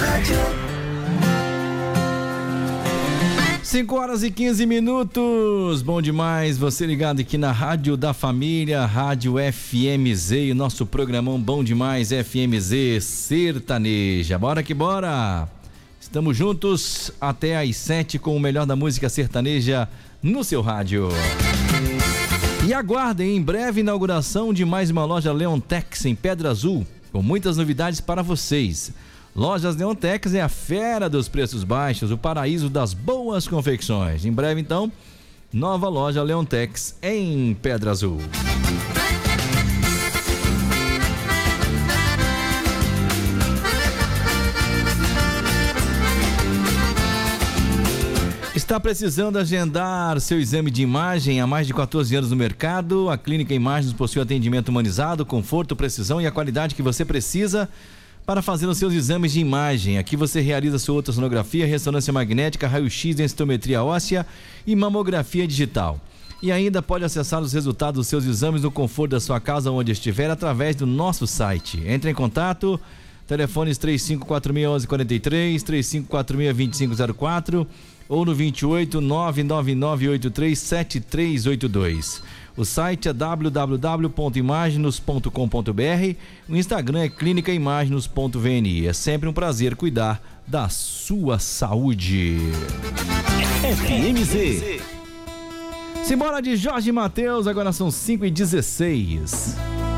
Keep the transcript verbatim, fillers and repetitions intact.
cinco horas e quinze minutos, bom demais, você ligado aqui na Rádio da Família, Rádio F M Z, e o nosso programão bom demais, F M Z Sertaneja, bora que bora, estamos juntos até às sete com o melhor da música sertaneja no seu rádio. E aguardem, em breve, inauguração de mais uma loja Leontex em Pedra Azul, com muitas novidades para vocês. Lojas Leontex é a fera dos preços baixos, o paraíso das boas confecções. Em breve, então, nova loja Leontex em Pedra Azul. Está precisando agendar seu exame de imagem há mais de quatorze anos no mercado? A Clínica Imagens possui atendimento humanizado, conforto, precisão e a qualidade que você precisa para fazer os seus exames de imagem. Aqui você realiza sua ultrassonografia, ressonância magnética, raio-x, densitometria óssea e mamografia digital. E ainda pode acessar os resultados dos seus exames no conforto da sua casa, onde estiver, através do nosso site. Entre em contato, telefones três cinco quatro seis, um um quatro três, três cinco quatro seis, dois cinco zero quatro ou no vinte e oito, nove nove nove oito três, sete três oito dois. O site é w w w ponto imaginos ponto com ponto b r, o Instagram é clínica imaginos ponto v n i. É sempre um prazer cuidar da sua saúde. F M Z. Simbora de Jorge Mateus, agora são cinco e dezesseis.